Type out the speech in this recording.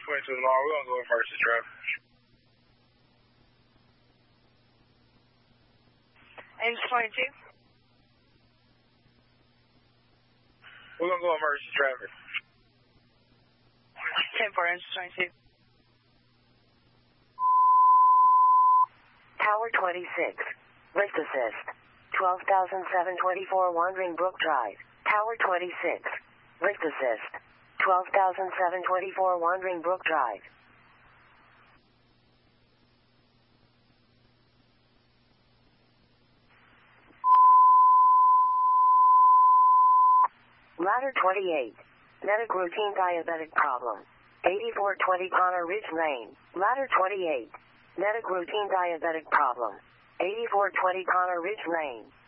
22 tomorrow. We're going to go emergency traffic. Engine 22. We're going to go emergency traffic. 10-4, Engine 22. Tower 26. Lift assist. 12,724 Wandering Brook Drive. Tower 26. Lift assist. 12,724 Wandering Brook Drive. Ladder 28. Medic routine diabetic problem. 8420 Connor Ridge Lane. Ladder 28. Medic routine diabetic problem. 8420 Connor Ridge Lane.